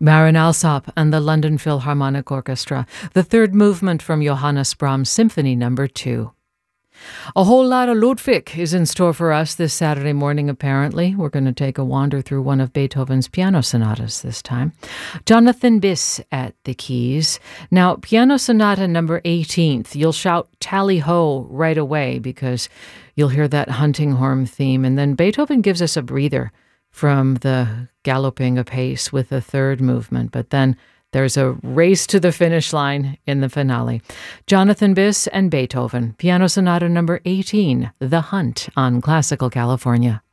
Marin Alsop and the London Philharmonic Orchestra, the third movement from Johannes Brahms Symphony No. 2. A whole lot of Ludwig is in store for us this Saturday morning, apparently. We're going to take a wander through one of Beethoven's piano sonatas this time. Jonathan Biss at the keys. Now, Piano Sonata No. 18th. You'll shout tally-ho right away because you'll hear that hunting horn theme. And then Beethoven gives us a breather from the galloping apace with the third movement. But then there's a race to the finish line in the finale. Jonathan Biss and Beethoven, Piano Sonata No. 18, The Hunt on Classical California.